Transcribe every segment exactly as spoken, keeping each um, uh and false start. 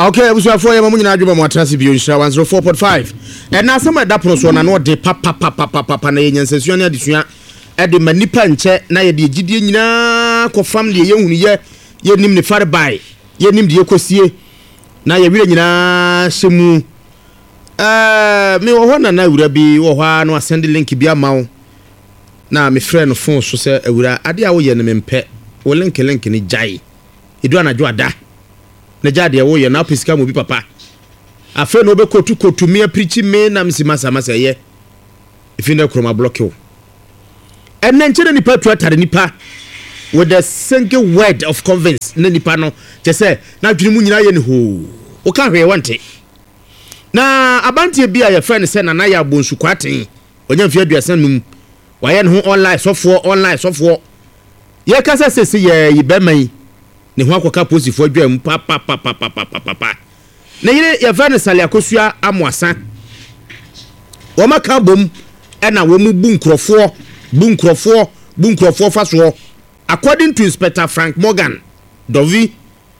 Okay, we for you, Mamma, you want to be one zero four point five. And now some of that person, I know de papa, papa, papa, papa, and says you are the at the Manipa and Chet, na the Gideon, co family, young year, ye name the father by, ye name the Yokosie, na ye really na Simu. Uh, me one na would be or no send the link be a mouth. Now, my friend of phone so say, I would adia we and pet, or link a link in a jay. You don't know that. Na jade wo ye na pesika mo bi papa afa no be kotu kotu me preaching me na msi masa masa ye ifi na kroma block you and then chene nipa tu atare nipa with a single word of convince na nipa no je say na dwene mu nyina ye ne ho wo ka hwe wante na abantie bia ye friend say na na ya bonsu kwaten onya mfia aduasa num wa ye ne ho online sofo online sofo ye ka say say ye yibeman ne ho akoka posifo adwam pa pa pa pa pa pa pa pa na yire ya fa ne sale akosua amoasa wo maka bom e na wo mu bu nkrofo bu nkrofo bu nkrofo faso according to Inspector Frank Morgan Dovi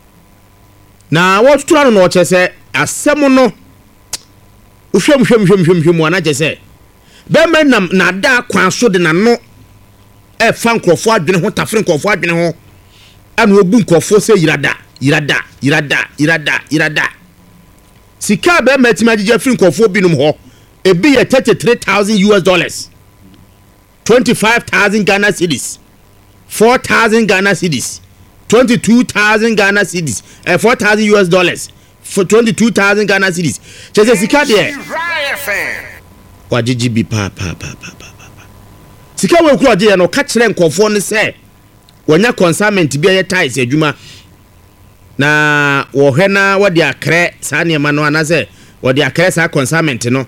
na wo tutura no no chese asem no uhwem hwem hwem hwem hwem wana chese be menam na da kwan so de na no e fa nkrofo adwene ho tafre nkrofo adwene ho anu obu nkofo se yirada yirada yirada yirada yirada sika be metima gije free nkofo binum ho ebi ye thirty-three thousand U S dollars twenty-five thousand Ghana cedis four thousand Ghana cedis twenty-two thousand Ghana cedis eh four thousand U S dollars for twenty-two thousand Ghana cedis chese sika de wa G G B pa pa pa pa pa sika we kuro je no ka kire nkofo ne se wonya consignment bia ye ties adwuma na wo hena wode akre sa ne ma no anase wode akre sa consignment no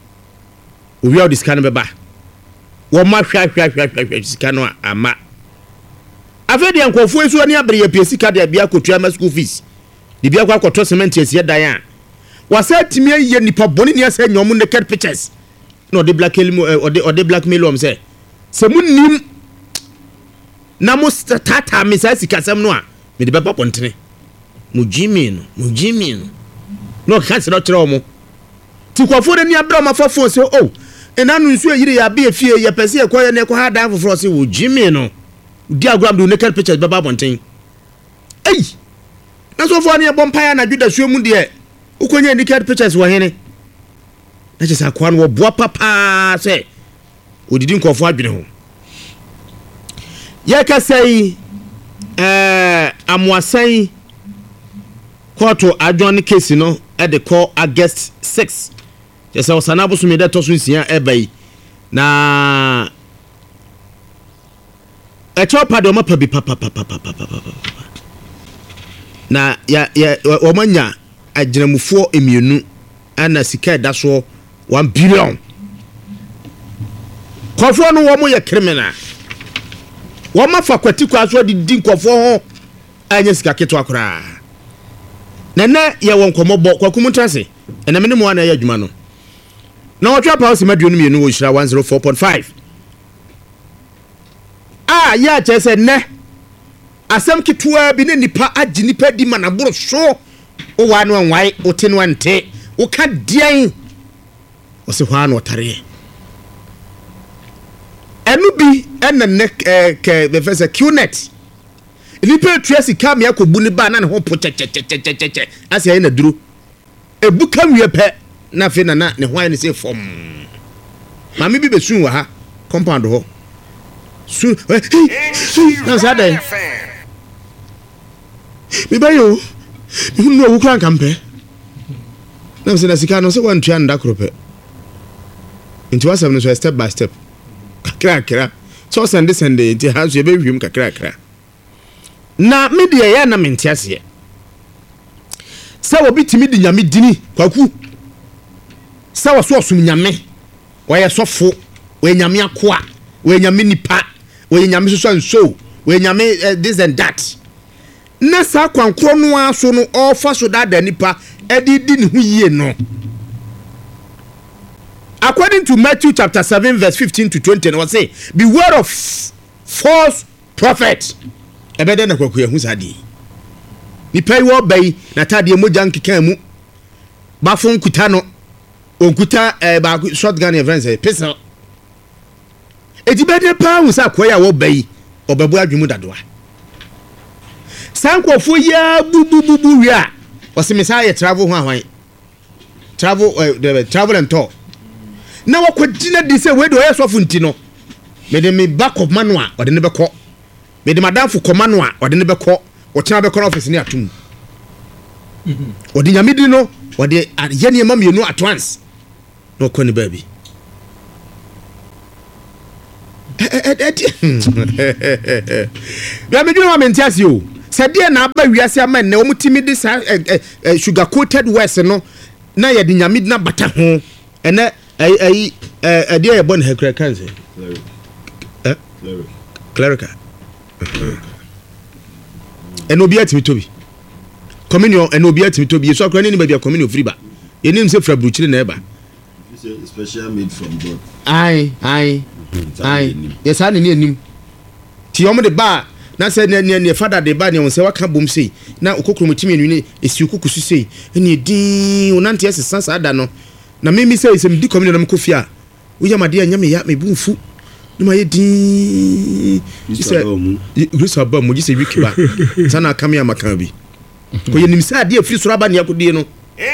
owi o discan beba wo ma hwa hwa hwa hwa sika no ama afedi ankofo esu ani abere ye pie sika de bia kotua ma school fees de bia kwa koto cement esie dan a wasa timi ye nipa boni ne asa nyom naked pictures no de blackmail o de o de blackmail om say se munnim na mo tata me sa sikasam no a me de beba pontene mo jimi no mo jimi no no ka se do kire o mo ti kwafo de ni abra ma fa phone se oh enanu nsu eyire ya be efie ye pese e koye ne ko ha dan foforo se wo jimi no diagram do naked pictures beba pontene ei na so fo ne bompaya na juda suemu de ukonye naked pictures wo hene na je sa kwa no bo papa se odidi nkofo adwene ho ye ka say eh amwasan koto adjon case no e de call August sixth je say osana boso me de to so nsia e bai na e chopa de o mapa bi papa papa papa na ya ya o manya agyinamufo emienu ana sika da so one billion kofo no wo mo ye criminal wo ma fa kwati kwa so di di nkofo ho anya sika keto akora na na ye won komobo kwakum trase na me ne mo ana ya adwuma no na wo twa pa so maduonu mienu wo hira one zero four point five ah ya chese ne asem ketua bi ne nipa agi nipa di manaboro so o wa no nwai o te no ante o ka dian o se hwa no tare enu bi ena ne ke the first Qnet nipa tracy kam ya ko bu ni ba na ne ho po che che che che che che ase ya na duro ebu kam wie pe na fe na na ne hwan ne se fom mami bi besun wa ha compound ho su na sa dai mi ba yo mi no wo kran kampe na se na sika no se wan tua nda krope into wasam no step by step kakra kakra so send send it has you be hwim kakra kakra na media ya na mentiase sa wo bitimi di nyame dini kwaku sa wo so osum nyame wo ye sofo wo nyame akoa wo nyame nipa wo nyame so so so wo nyame uh, this and that na sa kwankro no aso no ofa so da da nipa edi di ne hu yie no. According to Matthew chapter seven verse fifteen to twenty, it was say, beware of false prophets. Ebede na kwaku ehun sadi. nipa yi wo bai na tade moja nkeka mu bafo nkuta no onkuta eh ba shotgun event say pistol eti bede pa hu sa koya wo bai obebu adwemu dadoa sankofo ya bubububu wi a osimisa ye travel ho ahwan travel uh, travel and tour na wakogina di se we do yesofo nti no me de me back of manual ode ne beko me de madamfo komano a ode ne beko o kina beko na office ni atum ode nyamedi no ode ye ne ma mienu at once no koni baby ya me dwuma me ntiase o se de na aba wiase ama ne o mutimi de sa sugar coated west no na ye de nyamedi na bata ho ene ai ai eh de ye bon hekra kanse eh clerical eno bia timi tobi communion eno bia timi tobi so akra ni ba bia communion free ba yenim se fra bruchiri na eba special made from God ai ai ai yes ani ni enim ti omo de ba na se ne ne father de ba ne won se waka bom sei na okokro mutimi ni esi okukusu sei ene din onante ese sansa ada no na mimi sei se mdi communion na mkofia wo yamade anyame ya mebunfu ni ma ye din se Grace aba mo gise wiki ba sana kamia makan bi ko ye nimsa ade afiri soro aba ne akodie no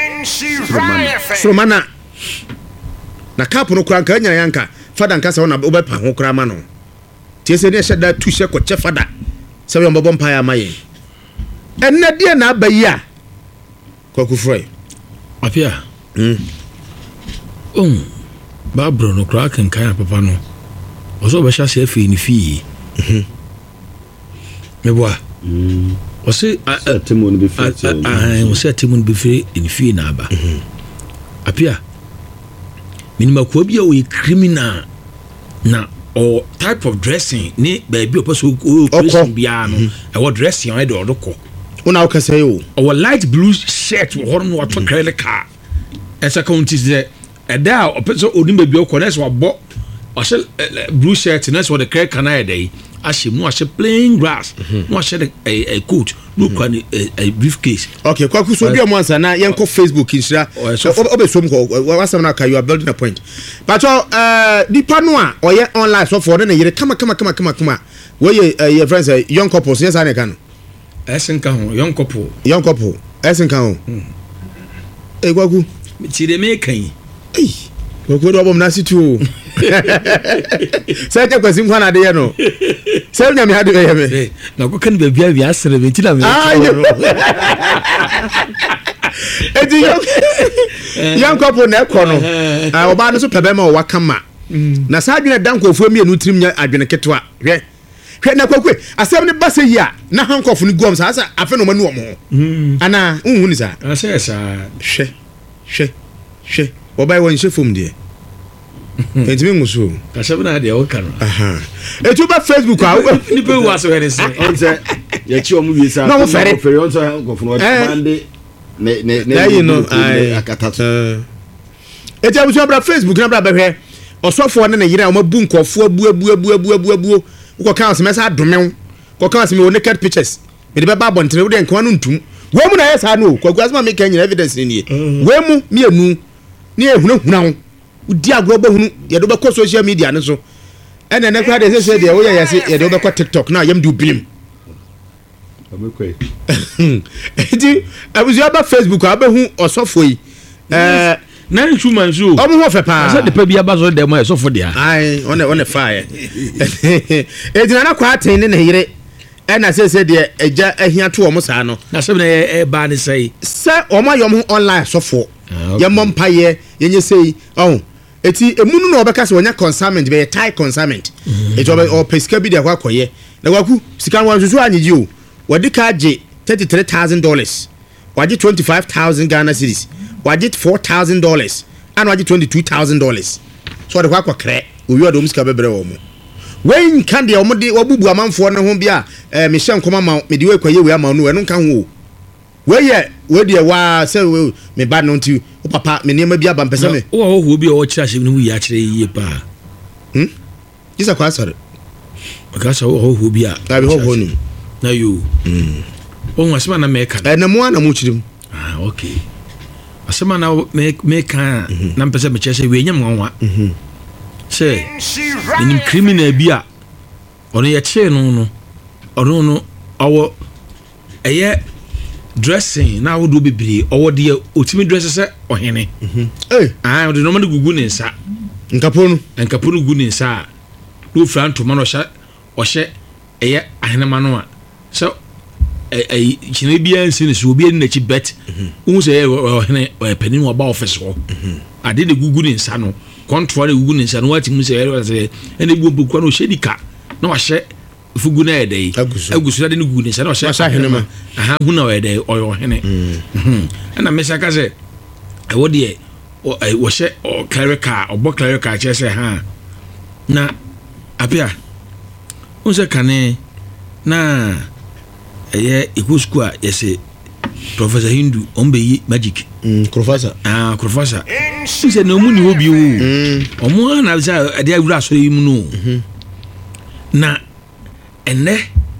so mana na kapo no kranka nya yanka fada nka se wona obepa ho kra ma no tie se ne sheda tu she ko che fada se we mbobom pa ya maye enne de na abayi a kwaku frey apia mm um ba bro no kra kan kan papa no oso be sha se fi ni fi mhm me boa mm osi atemon be fi ah osi atemon be fi ni fi na aba mhm apia minima ko bia o criminal na or type of dressing ni baby o person o person bia no e wo dressing e de odoko una o kase yo o light blue shirt wo horno wa to krele car esa county ze e da o person odin baby o connect wa bo o she blue shirt na so the krele kana e dey ashe mu ashe plain grass mu ashe a coat look on a briefcase okay kwaku so bia mo ansa na yenko Facebook insira obesom ko wasam na ka you are building a point but uh dipa no a oye online so for na yire kama kama kama kama kama we your friends young couples yes ane kan esen kan ho young couple young couple esen kan ho eh kwaku tire me kan eh kwaku do bom na situ sai ke kwasim kwa na de ye no sai nya me hade ye me na ko kan be bia bia asere be ti na me eti young couple na ekono ah oba no so pebe ma o waka ma na sa adwene dankofu amienu tirim nya adwene ketwa hwe hwe na kwakwe asem ne base yi a na hankofu ni gom sa asa afa no manu omo ana unhu ni sa asa asa hwe hwe hwe oba won shefum de entimi ngusu kashabu na de o kan aha etu ba Facebook a ni pe wa so here say on say ye chi o mu wi sa no fere fere on so hankofu no mande ne ne ne no akatato etu abusu abra Facebook na bra behwe osofo ne ne yire a ma bu nkofo abu abu abu abu abu abu ko kan se mesa adome ko kan se me naked pictures me de beba bontene wo de nkan no ntum we mu na yesa no ko gwasma me kan nyina evidence ni we mu me anu ni ehuna huna ho udi agro ba hunu ye do be ko social media ne so ene ne kwa de se se de wo ye yase ye do be ko TikTok na yam du bilim amekwe edi abuzu aba Facebook abahu osofo yi eh na human so omo ho fe pa se de pa bia ba so de mo e sofo dia ai one one fire edi na kwa aten ne ne yire e na se se de eja ahia to omo sa no na se na e ba ne sei se omo ayom online sofo ye mompa ye yenye sei oh eti emunu na obeka se wonya consignment be tie consignment eti obe o pesika bi de kwa koye na kwaku sika wan susu anyiji o wadi ka je thirty-three thousand dollars waje twenty-five thousand Ghana cedis waje four thousand dollars and waje twenty-two thousand dollars so de kwa kwa kre owi odom sika bebre wo mo wen kan de omode wabubu amanfo ne ho bia eh me hye nkoma ma me de we kwaye we ama no enu kan ho we ye we de wa se we me ba no nti o papa me niam bia ba mpese me wo ho bia wo kira hye ne wu ya kire yiye pa hm isa kwa sare aka sa wo ho bia abi ho ho ni na you mm wɔn asɛm na mɛka ɛna mo ana mo kyerɛ mu ah okay asɛm na mɛka na mpɛ sɛ mekyerɛ sɛ wei nyɛ mwanwa sɛ nim criminal bi a ɔno yɛkyee no no ɔno no ɔwɔ ɛyɛ dressing na awodoɔ bebree ɔwɔ deɛ ɔtumi dress sɛ ɔhene ah ɔde nɔɔma no gugu ne nsa nkapo no nkapo no gugu ne nsa a na ɔfira ntoma no ɔhyɛ ɔhyɛ ɛyɛ ahenema no a sɛ ɛyi kyene biara nsi ne so obi ani n'akyi bet wohu sɛ ɛyɛ ɔhene ɔyɛ panin ɔba office hɔ ade ne gugu ne nsa no kɔntoa ne gugu ne nsa no wati mu sɛ ɛyɛ sɛ ɛna ebu mpokua no ɔhyɛ dika na wahyɛ fugu na ɛdɛ yi agusu na de ne gugu ne nsa na ɔhyɛ ahenema aha hu na ɔyɛ dɛ ɔyɛ ɔhene ɛna mesa ka sɛ ɛwɔ deɛ wɔhyɛ clerical ɔbɔ clerical kyerɛ sɛ ha na apia wohu sɛ kane na ɛyɛ ɛkɔ school a yɛsɛ professor Hindu ɔmbɛyi magic professor ah professor sɛ na ɔmu ni hɔ bio ɔmo ana sɛ ɛde awura asɔre yi mu no na ɛnɛ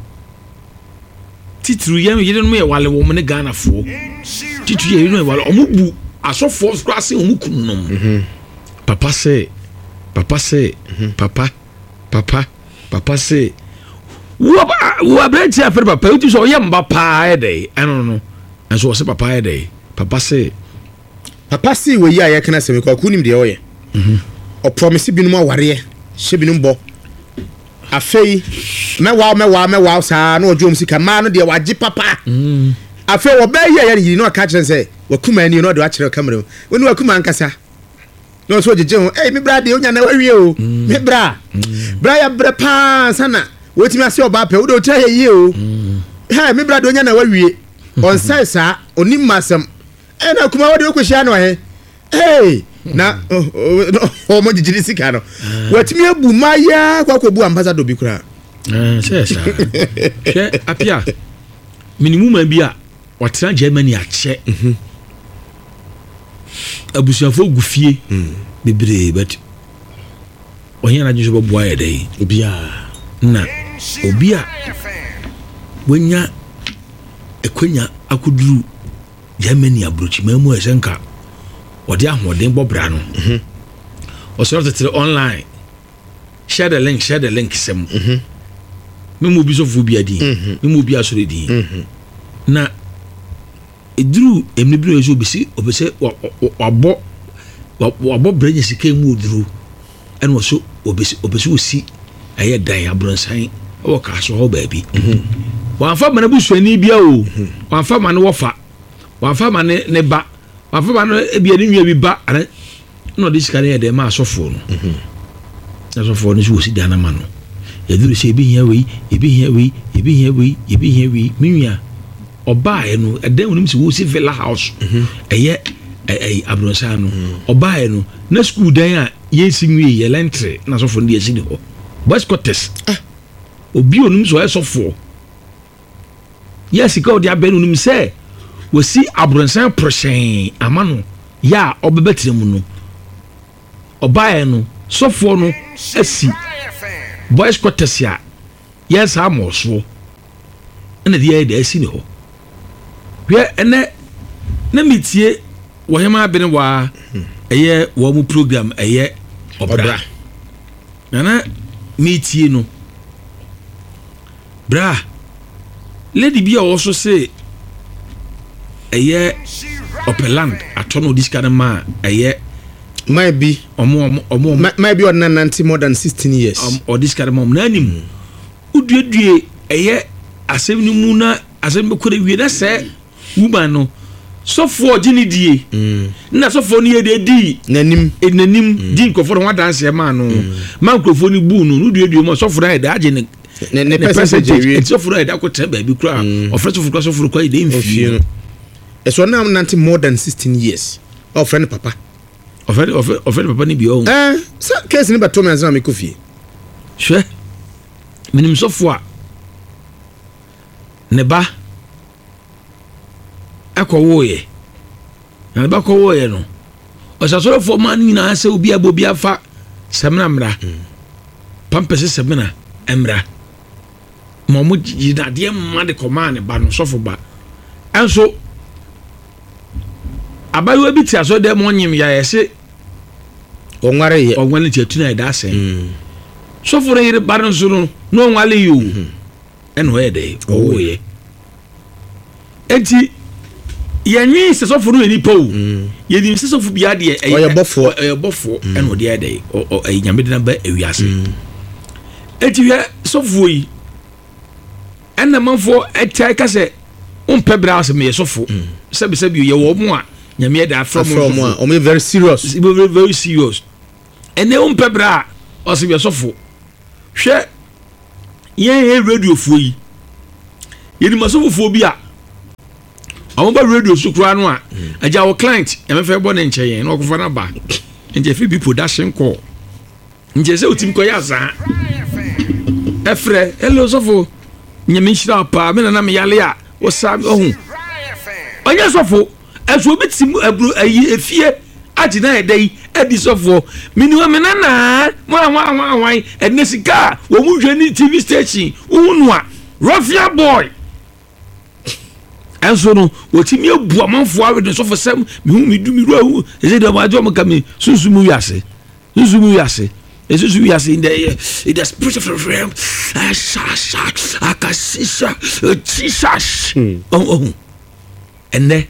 titiri yɛn yɛn no yɛ wale wɔ mo ne Ghanafoɔ titiri yɛn no yɛ wale ɔmo bu asɔfoɔ kora se ɔmo kunu nom papa sɛ papa sɛ papa papa papa sɛ wo wo abranti afere papa uti so yɛ mba paa ɛdɛ ɛno no ɛnso wɔ sɛ papa ɛdɛ papa sɛ papa sɛ wɔ yi a yɛka na sɛ mekɔ akunim deɛ ɔyɛ ɔpromise binom awareɛ hyɛ binom bɔ afei mɛwa mɛwa mɛwa saa na ɔdwom sika maa no deɛ wagye papa afei wɔbɛyɛ yɛ yiri na ɔka kyerɛ sɛ wakuma ani na ɔde akyerɛ kamera mu wɔne wakuma ankasa na ɔso gyegye ho ei me bra deɛ onya na wawie o me bra bra ya bra paa sana wotimi ase oba pɛ wo de otra yɛ o ha me bra de onya na wawie on sai sa onim masam e na kuma wo de okohia no he hey na o mo jijiri sika no watimi abu maya kwa kobu ambassador bi kura eh sɛ sɛ hwɛ apia minimum ma bi a watra Germany akyɛ abusuafo gufie bebre but ɔhia na dwo boa yɛ dai obia na obi a wanya ekonya akuduru Germany abrochi mamu esenka odi ahoden bobra no mhm osoro tetere online share the link share the link sem mhm memu bi so fu bi adi memu bi asore di mhm na eduru emnibiro ezo bisi obese wabo wabo branye sika mu oduru ene wo obese obese osi ɛyɛ dan abronsan ɛwɔ kaaso hɔ baabi wanfa ma na busuani bia o wanfa ma ne wɔfa wanfa ma ne ne ba wanfa ma ne ebia ne nwa bi ba ana na ɔde sika ne yɛ dɛ ma asɔfo no asɔfo no so wosi dan na ma no yɛduru sɛ ebi hia wei ebi hia wei ebi hia wei ebi hia wei minua ɔbaa no ɛdan wonim sɛ wosi villa house ɛyɛ ɛyɛ abronsan no ɔbaa no na school dan a yɛsi nwie yɛ lentre na asɔfo no de yɛsi ne hɔ boys quarters ah obi onum so esofo yes ka odi abenu num se wosi abronsan proshen amano ya obebetre mu no obae no sofo no asi boys quarters ya yes amoso ena dia de asi ne ho hwe ene na mitie wo hema abene wa eye wo mu program eye obra nana meetie no bra lady bi a also say eye opeland atono this kind of man eye might be omo omo might be on ninety more than sixteen years um or this kind of mom na nim uduedue eye asem ni mu na asem be kore wie na say woman no so for gini die na so for ni e de di nanim e nanim di nkofo no dance e man no man nkofo ni bu no uduedue mo so for da da agene ne ne percentage so for da ko tre ba bi kura o fresh for so for kwa ide mfi e so na ninety more than sixteen years o friend papa o friend o friend papa ni bi o eh so case ni bato me ansa me kofie hwe minim so for ne ba akọwoye na ba kọwoye no osasoro fo man ni na ase obi abobi afa semna mra pampese semna emra ma mo gyidadeɛ mma de kɔmaa ne ba no sɔfo ba ɛnso abayewa bi te aso dɛ mo nyim ya yɛse ɔnware yɛ ɔnwale ti atuna ɛda asɛn sɔfo no yere ba no nso no na ɔnwale yi o ɛna ɔyɛ dɛ ɔwɔ yɛ enti yɛnwi sɛ sɔfo no yɛ nipa o yɛnim sɛ sɔfo bi adeɛ ɔyɛ bɔfoɔ ɛyɛ bɔfoɔ ɛna ɔde yɛ dɛ ɛyɛ nyame de na ba ewiase enti hwɛ sɔfo yi ɛna manfoɔ ɛtia ka sɛ wompɛ bra asɛ meyɛ sɔfo sɛbisɛbi yɛ wɔ mo a nyame yɛ da afrɛ mo a ɔmo very serious very very serious ɛnɛ wompɛ bra ɔsɛ yɛ sɔfo hwɛ yɛn yɛ radiofoɔ yi yɛnim asɔfofoɔ bi a ɔmo ba radio so koraa no a agya wo client yɛmɛfɛ bɔ ne nkyɛn yɛn na ɔkɔfa no aba nkyɛ fi bi production call nkyɛ sɛ wotim kɔyɛ asaa ɛfrɛ hello sɔfo nyame nhyira paa me nana meyale a wosa ɔho ɔnyɛ sɔfo ɛso obi tim aburo ayi efie agyina ɛda yi adi sɔfo miniwa me nana mo a hwan hwan hwan ɛne sika wɔ mu hwɛ ne T V station wohunu a Rufia boy ɛnso no wɔtumi abu amanfoɔ awe de sɔfo sɛm mehu medu meru ahu ɛsɛ de ɔmo agye ɔmo ka me sunsumu wiase sunsumu wiase ɛsusu wiase in the in the spiritual realm asasa akasisa tisas ɔho ɛnɛ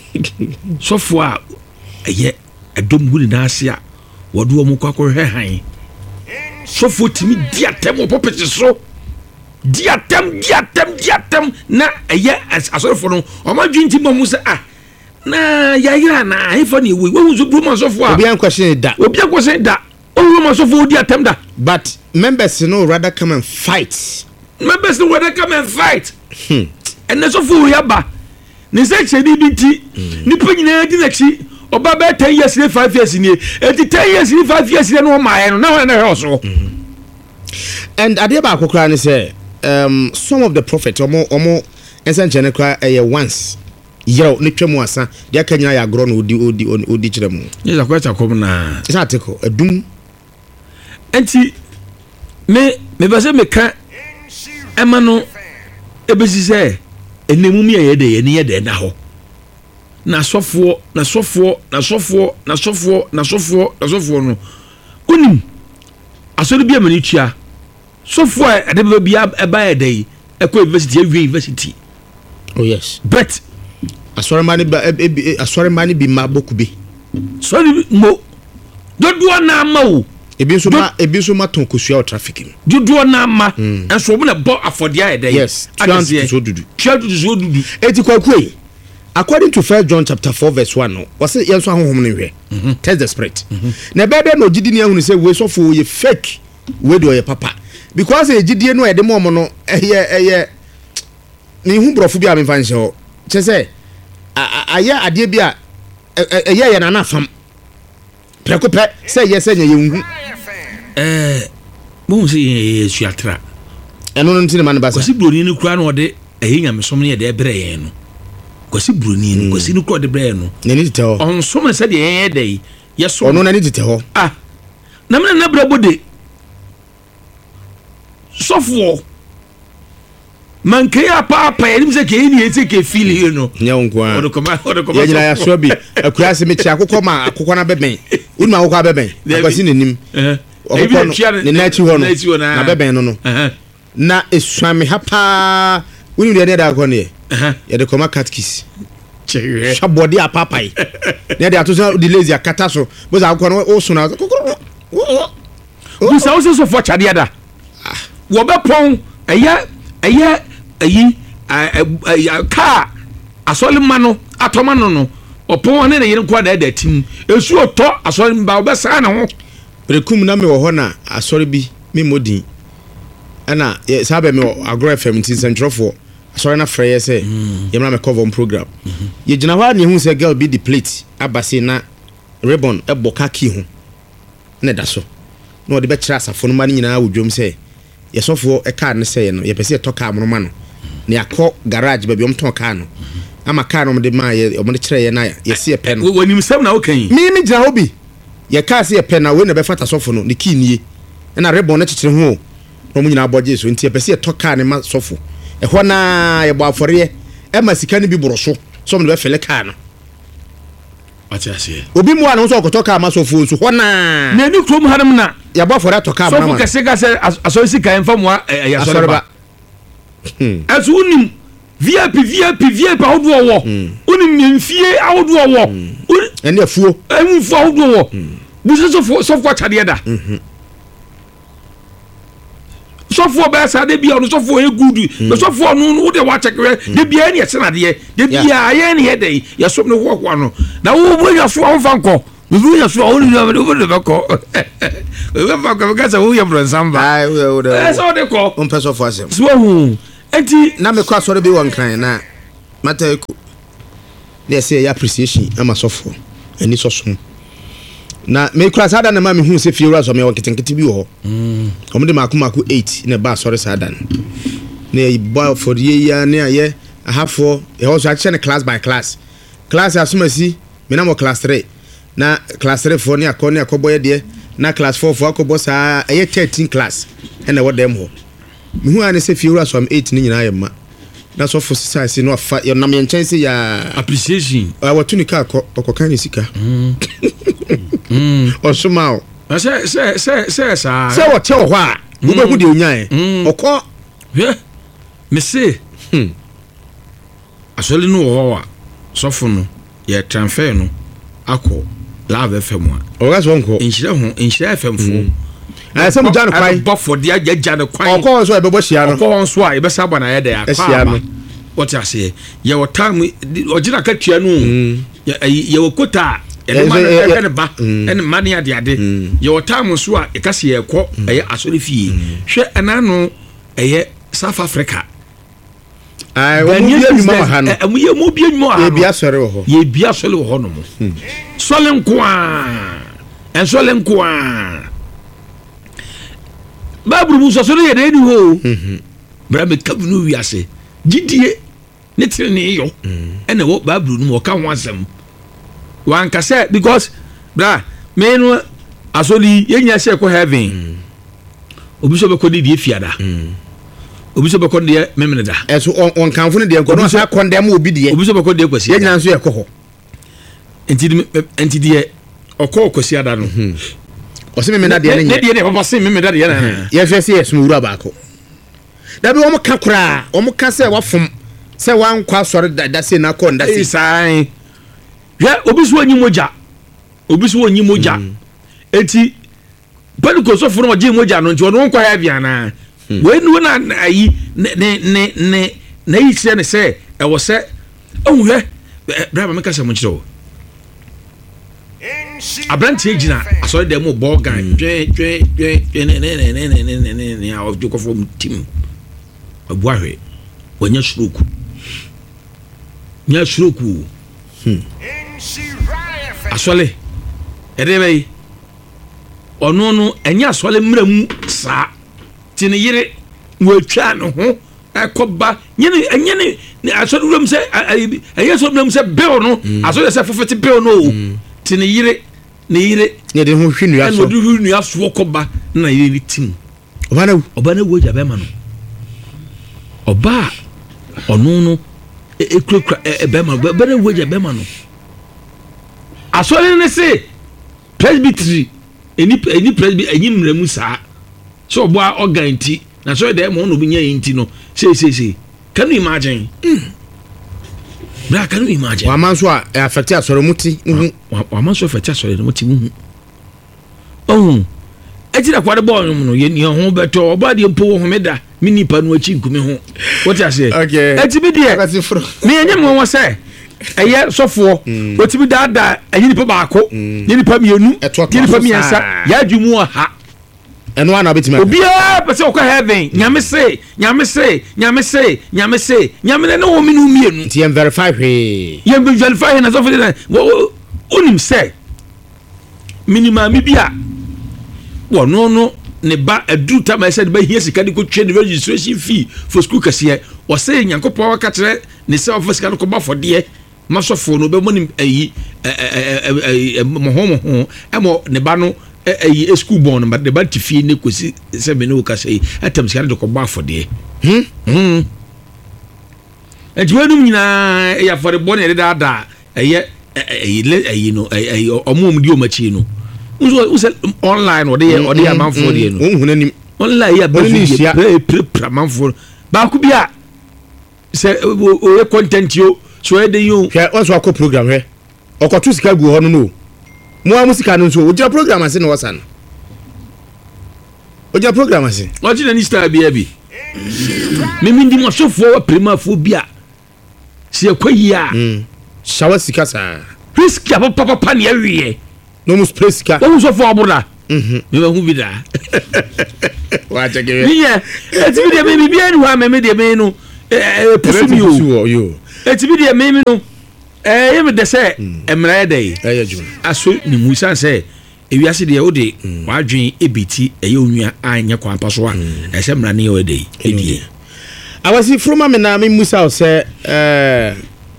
sɔfo a ɛyɛ ɛdɔm gu ne n'ase a wɔde wɔn kɔ akɔhwɛ han sɔfo tumi di atɛm wɔ pɔpɛti so di atɛm di atɛm di atɛm na ɛyɛ asɔrɔfo no ɔmo adwi nti mo ho sɛ ah na yɛayira na ahefa ne ewu wɔn nso buruma sɔfo a obi ankɔhyɛ da obi ankɔhyɛ da ɔmo ma sɔfo di atɛm da but members no rather come and fight members no rather come and fight ɛnɛ sɔfo yɛ ba ne sɛ kyɛ ni bi ti nipa nyinaa di n'akyi ɔba bɛ ten years ne five years nie eti ten years ne five years ne no ɔma yɛ no na wɔn na hɛ ɔso. And adeɛ baako koraa ne sɛ um, some of the prophets ɔmo ɔmo nsɛnkyɛn koraa ɛyɛ once yɛrɛ ne twɛ mu asa deɛ aka nyinaa yɛ agorɔ na odi odi odi kyerɛ mu. ne zakɔ ɛkya kɔm naa. ɛsɛ ateko ɛdum. nti me me bɛ sɛ me ka ɛma no ebesi sɛ enemu mi yɛ dɛ yɛ ni yɛ dɛ na hɔ na sɔfoɔ na sɔfoɔ na sɔfoɔ na sɔfoɔ na sɔfoɔ na sɔfoɔ no onim asɔre bi amani tua sɔfoɔ a ɛde bɛ bi ɛba yɛ dɛ yi ɛkɔ university ɛwie university. Oh yes. Bet asɔre mani ba ebi asɔre mani bi ma boku bi. Sɔre mo dodoɔ na ama o. Ebi nso ma ebi nso ma ton kosua o traffic. Dodoɔ na ama. Ɛnso omo na bɔ afɔdeɛ yɛ dɛ yi. Yes. Twelve to so dudu. Twelve to so dudu. Eti kwakue. According to First John chapter four verse one no, wase yenso ahohom ne hwe. Test the spirit. Na bebe no gidi ne ahunu se we so fo ye fake, we do ye papa. Because e gidi no e de mo no eye eye ni hu brofo bi a me fanhye ho. Che se aya ade bi a eye ye na na fam. Preko pe se ye se nya ye hu. Eh, mo se ye suatra. Eno no ntine ma ne ba sa. Kwasi broni ni kura no ode ehe nyamesom ne ye de ebre ye no. Kwasi broni ni kwasi ni kura de bre no. Ne ni tete ho. On so me se de ye de ye so. Ono na ni tete ho. Ah. Na me na bra bode. Sofo. Man ke ya papa ye nim se ke ni ete ke feel here no. Nya wonko a. Odo koma odo koma. Ye nyina ya so bi. Akura se me chi akokɔ ma akokɔ na beben. Unu akokɔ abeben. Akwasi ne nim. Eh. Okokɔ ne na chi ho no. Na beben no no. Eh. Na esuame ha pa. Unu de da akɔ ne. Eh. Ye de koma cat kiss. Chewe. Shabodi apapai. Ne de atoso de lazy akata so. Bo za akɔ no o so na. Busa o se so fo chade ada. Wo be pon eya eya eyi car asole ma no atoma no no opon ne ne yire kwa da da tim esu oto asole mba wo be sa na ho rekum na me wo ho na asore bi me modin ana sa be me agro F M tin centrofo asore na frɛ ye se ye mra me cover program ye gina hwa ne hu se girl bi the plate abase na ribbon e boka ki ho ne da so na odi be kira asafo no ma ne nyina wodwom se yesofo e car ne se no ye pese to car mo ma no ne akọ garage ba bi om ton car no ama car no de ma ye om de kire ye na ye se pe no woni misem na okan mi mi gina hobi ye car se ye pe na we na be fata sofo no ne ki nie na ribbon na kikire ho no nyina abɔgye so nti epese to car ne ma sɔfo ɛhɔ na yɛ bɔ afɔre e ma sika ne bi boro so so mo be fele car no atiase obi mu ana so okoto car ma sɔfo so hɔ na na ni krom hanem na yɛ bɔ afɔre to car ma sɔfo kɛse ka sɛ asɔre sika emfa mo ya sɔre ba aso unim V I P V I P V I P ahodo wo unim mfie ahodo wo ɛne afuo ɛmfo ahodo wo bu sɔfo sɔfo atade da sɔfo bɛ sa de bia no sɔfo e good no sɔfo no wo de wa checkre de bia ne yɛse nade de bia ayɛ ne yɛ de yɛ so ne ho ho no na wo wo yɛ so ho fa nkɔ wo yɛ so wo ne wo de bɛkɔ wo fa kɔ ka sa wo yɛ bro samba ai wo de ɛ so de kɔ on pɛ sɔfo asɛm so hu enti na me kɔ asɔre bi wɔ nkran na mata eku na yɛ sɛ appreciation ama sɔfo ani sɔsom na me kura sada na ma me hu se fiura so me won kitenkete bi wo mm omo de mako mako eight na ba sorry sada na e boy for the year na ye ahafo e also ache na class by class class asumasi me na mo class three na class three for ni akọ ni akoboye de na class four for akobo sa e thirteen class e na wo dem ho me hu ane se fiura so am eight ni nyina ye ma na so for size no afa ye na me nchen se ya appreciation a watu ni ka akọ okokan ni sika mm mm osuma o na se se se se sa se wo te wo ho a wo be hu de onyan okọ hwe me se hm asole no wo wa sofo no ye transfer no akọ Love F M a o ga so nko inhire ho inhire F M fo a se mo jan kwai bo for dia ja ne kwai okọ so e be bo hia no okọ so a e be sa bana ye de akwa what you say ye wo time ojina ka tua no ye wo kota ene ma ne ba ene ma ne ade ade ye wo time so a e ka se ye kɔ eye asori fie hwe ena no eye South Africa ai wo bi anwuma ha no amu ye mo bi anwuma ha ye bi asori wo ho ye bi asori wo ho no mo sole nko a en sole nko a babru bu so so ye de ni ho bra me kabunu wi ase gidie ne tire ne yo ene wo babru no mo ka ho asem wan ka say because bra me no asoli yenya se ko heaven obi so be ko di fiada obi so be ko de memene da eso on kanfo ne de ko no sa condemn obi de obi so be ko de kwasi yenya nso ye ko ho enti enti de okọ kwasi ada no o se memene da de ne ne de ne papa se memene da de na ye hwe se yesu wura ba ko da bi wo mo ka kura wo mo ka se wafom se wan kwa sori da da se na ko nda se sai ya obi so anyi moja obi so anyi moja enti Pentecost so furu mo je moja no nti ono nkwa ya bia na we nu na ayi ne ne ne na yi se ne se e wo se ohwe braba me ka se mo kire o abrantie gina asori dem mo ball gang twe twe twe ne ne ne ne ne ne ne ne a of joko from team abuahwe wanya stroke nya stroke hmm asole edebe ono no enya asole mramu sa tine yire watwa no ho ekoba nyene enyene asole mramu se enya asole mramu se bill no asole se fofete bill no tine yire ne yire ne de ho hwinu aso no de hwinu aso koba na yire tim obana obana wo ja be ma no oba ono no ekura ebema bere woje bema no asole ne se presbytery eni eni presby enyi mremu saa so obo organti na so dey mo no bi nya yinti no say say say can you imagine bra can you imagine wa man so a affect asore muti wa man so affect asore muti mu oh ejira kwade ball no ye ni ho beto oba de mpo ho meda mi nipa no achi nkumi ho what you say okay etibi de me enye mo wo say eye sofo otibi da da enye nipa baako ye nipa mienu ye nipa miensa ya adwumu ha eno ana betima obi a pese okọ heaven nyame say nyame say nyame say nyame say nyame ne no mi no mienu ti em verify hwe ye verify na sofo de onim say minimum mi bia wo no no ne ba adu ta ma said ba hia sika de ko twe the registration fee for school kase o say nyankopɔ wa ka tere ne se of sika no ko ba fode ma sofo no be mo ni ayi mo ho mo ho e mo ne ba no ɛyi school born but the ba ti fie ne kosi sɛ me ne wo kasa yi atam sika de kɔ ba afɔdeɛ hmm hmm ɛti wɔnum nyinaa ɛyɛ afɔrebɔ ne yɛde daadaa ɛyɛ ɛyi ɛyi no ɛyi ɔmo ɔmo di ɔmo akyi no nso nso online ɔde yɛ ɔde yɛ amanfoɔ deɛ no wɔn hun anim online yɛ abɛnfo deɛ pere pere pere amanfoɔ baako bi a sɛ oyɛ content yo so ɛde yi o. hwɛ ɔnso akɔ program hwɛ ɔkɔto sika gu hɔ no no mo a mo sika no nso ogyina program ase na wɔsa no ogyina program ase. ɔgye na ni star bi abi mímí ndi mo asɔfoɔ wɔ pèrèmàfoɔ bi a si ɛkɔ yi a. shawa sika saa. risky apapapa ni ɛwiɛ. na ɔmo spray sika. wɔn sɔfoɔ abola. mi ma hu bi da. waa jɛ kɛ. mi yɛ eti bi deɛ mi bi ɛni hɔ a mɛ mi deɛ mi no ɛɛ pusu mi o eti bi deɛ mi mi no ɛɛ yɛ mi dɛ sɛ ɛmira yɛ dɛ yi. ɛyɛ juma. aso ni mu san sɛ ewiase deɛ o de wadwin ebiti ɛyɛ onua a nyɛ kwan pa so a ɛsɛ mìíràn ni yɛ o de yi edie. awasi furuma mi na mi musa sɛ ɛɛ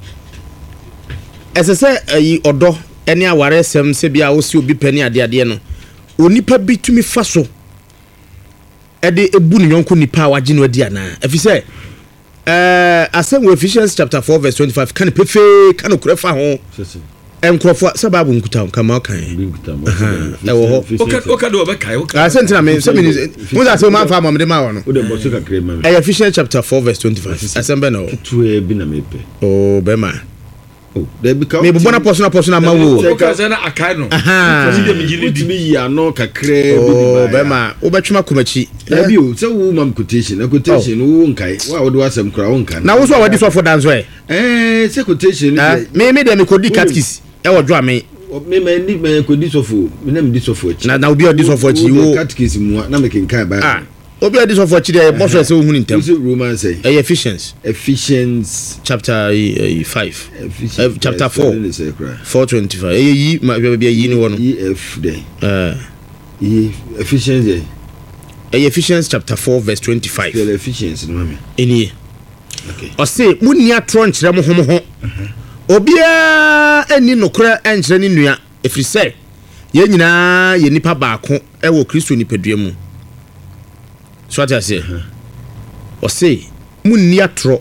ɛsɛ sɛ ɛyi ɔdɔ ɛne aware sɛm sɛ bi a wosi obi pɛ ne adeadeɛ no onipa bi tumi fa so ɛde ebu ne yɔnko nipa a wagye no adi anaa efi sɛ ɛɛ asɛm wɔ Ephesians chapter four verse twenty-five kan pefee kan okura fa ho nkurɔfoɔ sɛ baabu nkuta kama ɔkan ɛwɔ hɔ oka de ɔbɛkae oka asɛ ntina me sɛ me mo sa sɛ ma fa amamde ma wɔ no ɛyɛ Ephesians chapter four verse twenty-five asɛm bɛ na hɔ tuwe bi na mepe o bɛma oh there be me bubona persona persona ma wo oka sɛ na akae no kasi de me gili di me yi ano kakra o bɛma wo bɛtwema komachi na bi o sɛ wo mam quotation na quotation wo nkai wa wo do asɛm kra wo nkai na wo so wadi so for dance eh eh sɛ quotation me me de me kodi catkis e wo dwo ame me me ni me kodi sofo me na me di sofo achi na na obi odi sofo achi wo catkis mu na me kenkan ba ah obi odi sofo achi de boso ese ohun ntem so Romans say Ephesians Ephesians chapter five Ephesians chapter four four twenty-five eh yi ma bia yi ni wo no E F dey eh yi Ephesians dey eh Ephesians chapter four verse twenty-five Ephesians no me eni okay o say munni atro nkyere mo ho ho obia ani nokora enkyere ni nua efiri sɛ ye nyinaa ye nipa baako e wo Kristo nipadua mu so ati ase o say munni atro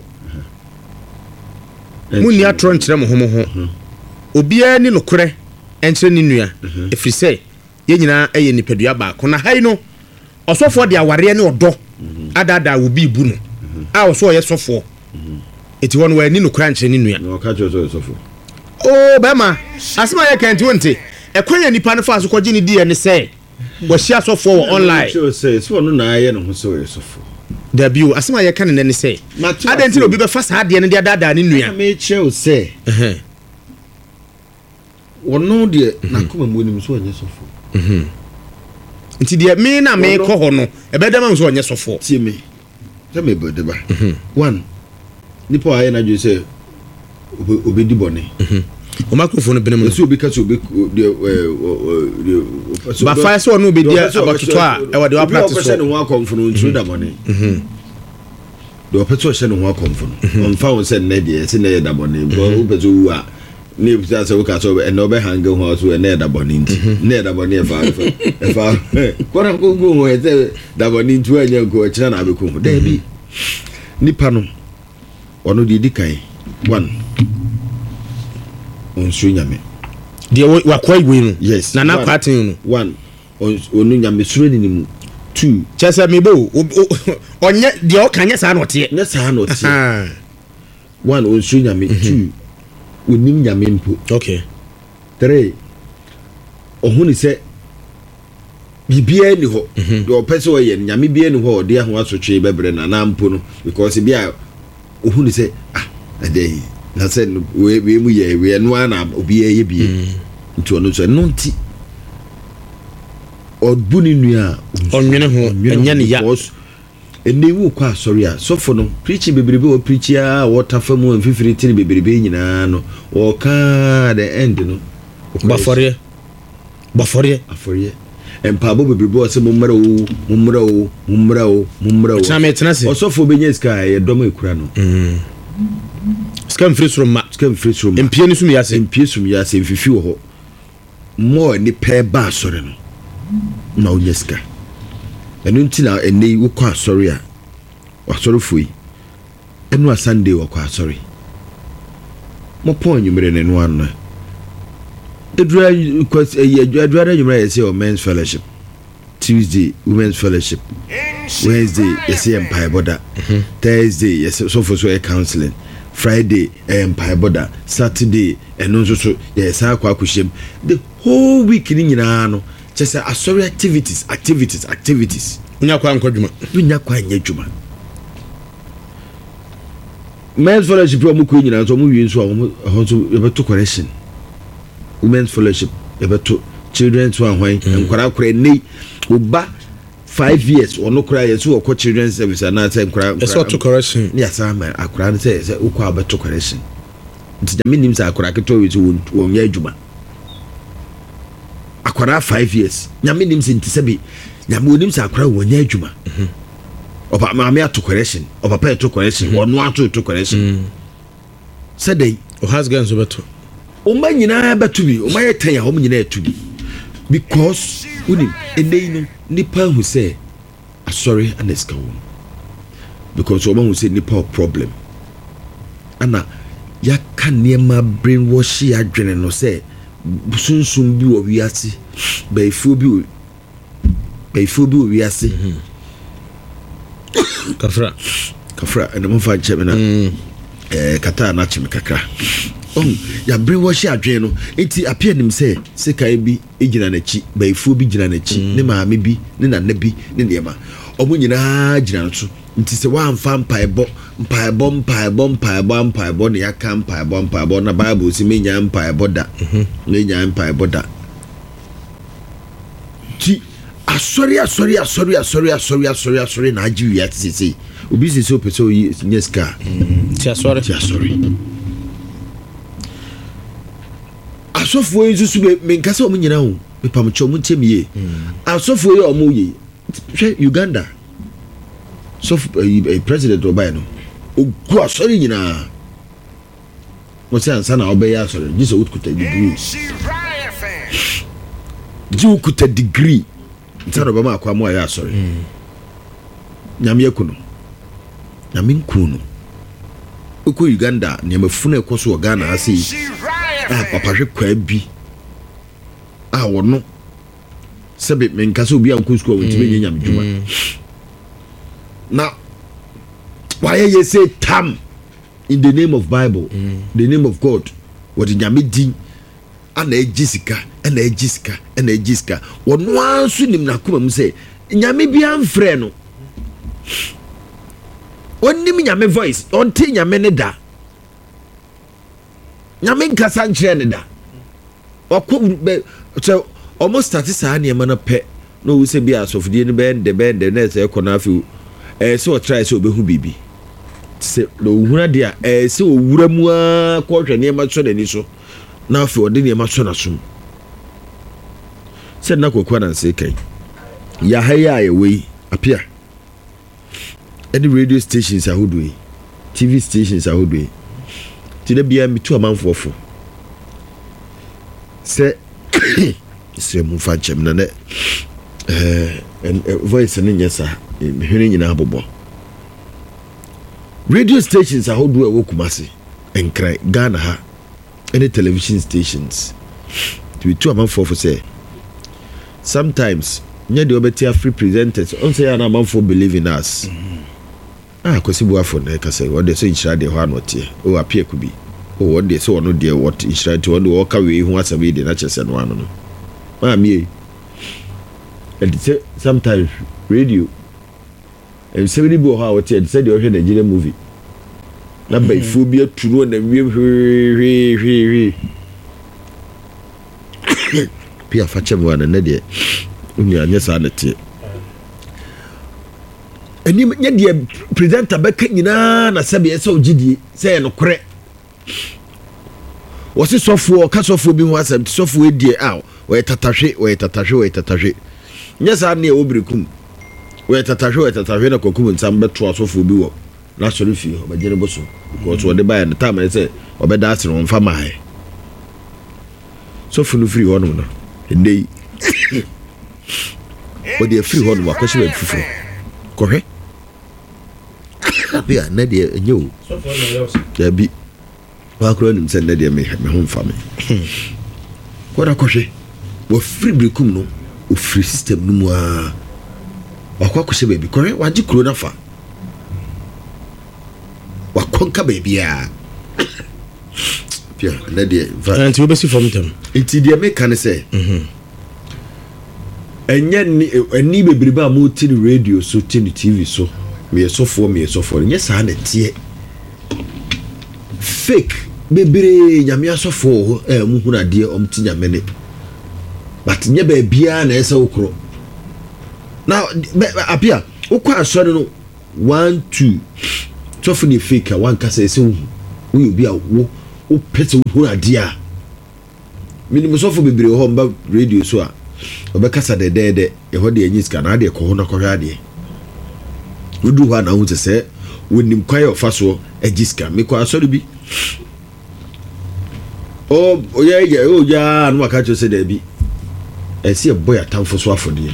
munni atro nkyere mo ho ho obia ni nokora enkyere ni nua efiri sɛ ye nyinaa e ye nipadua baako na hai no osofo de aware ne odo adada wo bi bu no a wo so ye sofo eti won wa ni no kra nkyere ni nua no ka cho so sofo o bema asema ye kan ti wonte e kwanya nipa ne fa so kɔgye ni di ne sɛ wo hia sofo wo online so say so no na aye no ho so ye sofo da biu asema ye kan ne ne sɛ adenti obi be fa sa de ne de adada ni nua me che o sɛ eh wono de na koma mu nim so anye sofo mhm nti de me na me kɔ hɔ no e be da man so anye sofo tie me sɛ me bode ba one nipa aye na dwe sɛ obedi bone mhm o microphone benem so obi ka so obi de ba fa so no obi dia abatoto a e wo de wa practice so no akomfono ntru da bone mhm de o peto hye no ho akomfono on fa won sɛ ne de se ne da bone bo o peto wu a ne bisa sɛ wo ka so e no be hang ho so ne da bone nti ne da bone e fa e fa kwara ko go ho e da bone ntu anya ko kyina na abeku ho da bi nipa no ono di di kan one on so nyame de wa kwai we no yes na na kwaten no one onu nyame suro ni mu two chese me bo onye de o kanye sa na ote nya sa na ote one on so nyame two onim nyame mpo okay three ohuni se bibia ni ho de opese o ye nyame bia ni ho de ho asotwe bebre na na mpo no because bia ohuni se ah adey na se we we mu ye we no ana obi ye bie nti ono so no nti odbuni nua onwene ho enya ne ya ene wu kwa sorry a sofo no preach bebrebe o preach a water famu amfifiri tiri bebrebe nyina no o ka the end no bafore bafore afore empa bo bebrebe o se mummra o mummra o mummra o mummra o tena tena se osofo benya ska ye dom ekura no mm skam free from ma skam free from empie ni sum yase empie sum yase mfifi wo ho mo ni pe ba sore no na wonya sika ɛno nti na ɛnɛ wokɔ asɔre a wasɔrefo yi ɛno a Sunday wɔkɔ asɔre mɔpɔn nwumere ne no ano edura edura nwumere yɛ sɛ men's fellowship, Tuesday women's fellowship, Wednesday yɛ sɛ empire border, Thursday yɛ sɛ so for so counseling, Friday empire border, Saturday ɛno nso so yɛ saa akɔ akɔhyɛm the whole week ni nyinaa no kyɛ sɛ asɔre activities activities activities nya kwa nkɔ dwuma nya kwa nya dwuma men's fellowship ɔmo kɔ nyinaa nso ɔmo wie nso ɔmo ɛhɔ nso yɛbɛto correction, women's fellowship yɛbɛto, children's one hwan nkwara kora nei oba five years ɔno kora yɛ so ɔkɔ children's service ana sɛ nkwara ɛsɛ ɔto correction ne yasa ma akora ne sɛ sɛ wokɔ abɛto correction nti nyame nim sɛ akora ketewa wi so wɔnyɛ adwuma akora five years nyame nim sɛ nti sɛ bi nyame onim sɛ akora wɔnyɛ adwuma oba maame ato correction oba pa ato correction ɔno ato to correction sɛ dai o has guns beto o ma nyina beto bi o ma yɛ tan ya o ma nyina etu bi because uni endei no nipa hu sɛ asɔre aneska wo because o ma hu sɛ nipa problem ana ya ka niema brainwash ya adwene no sɛ sunsun bi wɔ wiase bɛifuo bi bɛifuo bi wɔ wiase kafra kafra and mo fa cheme na eh kata na cheme kakra oh ya brainwash adwen no enti apia nim se sekai bi egina na chi baifuo bi gina na chi ne maame bi ne nana bi ne niema omo nyina gina no so nti se wa amfa mpaebo mpaebo mpaebo mpaebo mpaebo ne yaka mpaebo mpaebo na bible si menya mpaebo da menya mpaebo da ti asori asori asori asori asori asori asori na agi wi atisi obi se so peso nyeska ti asori ti asori asofo yi susu be me nkasa omu nyina ho me pamcho mu ntemie asofo yi omu yi hwe Uganda so uh, president obai no ogu asori nyina mo se ansa na obai asori jiso ukuta degree ji ukuta degree ntara ba ma akwa mo ya asori nyame yakuno nyame nkuno uko Uganda ne mafuna ekoso Ghana ase ah papa hwe kwa bi ah wono sebe me nkasa obi anko school wonti be nyam djuma na why you say tam in the name of Bible mm. the name of God what nyame din ana ejisika ana ejisika ana ejisika wono anso nim na koma mu say nyame bi amfrɛ no onim nyame voice onti nyame ne da nyame nkasa nkyerɛ ne da okɔ so almost start saa ne ma na pɛ no wo se bi asofodie ne bɛn de bɛn de na sɛ kɔ afi eh so try so obehu bibi se lo huna dia eh se owura mu a kɔ hwɛ ne ma so n'ani so na afi ɔde ne ma so na so sɛ na kokwa na nse kai ya ha ya ye wei apia any radio stations ahodoe T V stations ahodoe ti da bia mitu amanfofo se se mu fa chem na ne eh voice ne nyesa hwene nyina abobo radio stations ahodoe wo kumase enkrai Ghana ha any television stations ti mitu amanfofo se sometimes nya de obetia free presenters on say na amanfo believe in us ah kwesi buafo na ka say what they say inshira de ho anote o apia ku bi o what they say ono de what inshira to ono o ka we hu asabe de na chese no ano no ma mi and say sometimes radio and seventy bo ha what they say de o hwe Nigeria movie na by fu bi aturo na wie hwe hwe hwe pia fa chem wa na de uni anya sa na tie eni nye de presenter beka nyina na sebe ese ogidie se no kore wo se sofo ka sofo bi ho asem sofo edie a wo tatahwe wo tatahwe wo tatahwe nye sa na e obrekum wo tatahwe wo tatahwe na kokum nsam beto sofo bi wo na sori fi o bajere boso ko so de ba na time se obeda asere on fa mai sofo no free ho no no endei ɔde afiri hɔ no wakɔhyɛ baabi foforɔ kɔhwɛ abia na deɛ ɛnyɛ o dabi wakora nim sɛ na deɛ me ho mfa me kɔda kɔhwɛ wafiri birikum no ofiri system no mu a wakɔ akɔhyɛ baabi kɔhwɛ wagye kuro no fa wakɔnka baabi a pia na deɛ nti wobɛsi fam tam nti deɛ meka ne sɛ ɛnyɛ ni ɛni bebrebe a mo ti ni radio so ti ni T V so meyɛ sɔfoɔ meyɛ sɔfoɔ nyɛ saa na teɛ fake bebree nyame asɔfoɔ hɔ ɛ mo hunu adeɛ ɔm ti nyame ne but nyɛ baabia na ɛsɛ wokoro na apia wokɔ asɔre no one two sɔfo ne fake a wanka sɛ ɛsɛ wo woyɛ obi a wo wopɛ sɛ wohunu adeɛ a minim sɔfo bebree hɔ mba radio so a ɔbɛkasa dɛdɛɛdɛ ɛhɔ deɛ ɛnyɛ sika na adeɛ kɔ hɔ na kɔhwɛ adeɛ wodu hɔ a na ho sɛ sɛ wɔnim kwan yɛ ɔfa soɔ agye sika mekɔ asɔre bi ɔyɛ yɛ ɔgyaa no waka kyerɛ sɛ daabi ɛsɛ yɛbɔ yɛ atamfo so afɔdeɛ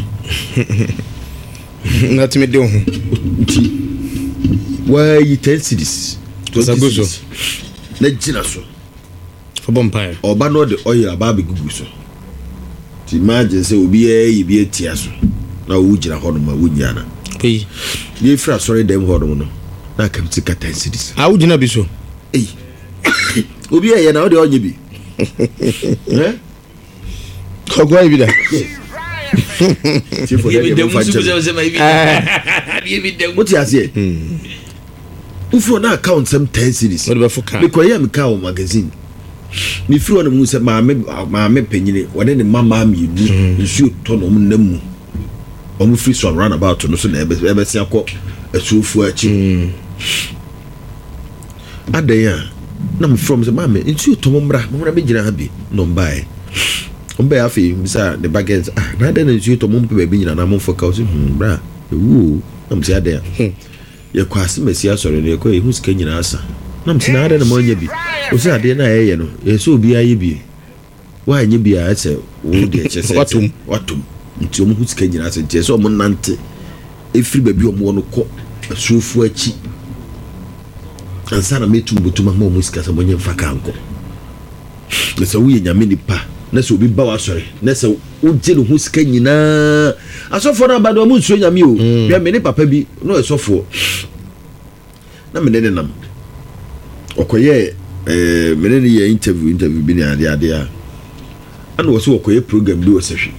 na tumi de wo ho nti waayi ten cities twenty cities na gyina so fɔbɔ mpaeɛ ɔba no ɔde ɔyɛ aba abɛgugu so ti imagine sɛ obiara yi bi atia so na wo gyina hɔ no ma wo nyana ei ye fra sorry dem hɔ no no na kam ti katan cities a wo gyina bi so ei obiara yɛ na wo de ɔnye bi eh kɔgɔ bi da ti fo ye bi dem musu bi sɛ ma bi ye bi dem what you say ufro na account some ten cities what about for car because ya me car magazine ni firi no mu sɛ maame maame panyine wɔde ne mama mienu nsuo tɔ no mu namu ɔmo firi so run about no so na ebe sia kɔ asuofu akyi adan a na me from sɛ maame nsuo tɔ mo mbra mo mbra be gyina ha bi no mbae ɔmba afi bisa the baggage ah na adan nsuo tɔ mo mpa ba bi nyina na mo foka o sɛ mbra ewu na mo sɛ adan ye kwase masia sɔre ne kɔ ehu sika nyina asa na mo sɛ na adan na mo anya bi o sɛ adan na yɛ yɛ no yɛ sɛ obi aye bi wa anya bi a sɛ wo de kyɛ sɛ watum watum nti omo hu sika nyina asa kyɛ sɛ omo nante efiri ba bi omo no kɔ asuofu akyi ansa na metum botuma ma omo sika sɛ mo nyɛ mfa kanko na sɛ wo yɛ nyame nipa na sɛ obi ba wa sɔre na sɛ wo gye no hu sika nyina asɔfo na ba do omo nsuo nyame o bia me ne papa bi no ɛsɔfo na me ne ne nam okoye eh me ne ye interview interview bi ne ade ade a ana wo so okoye program bi wo sehwe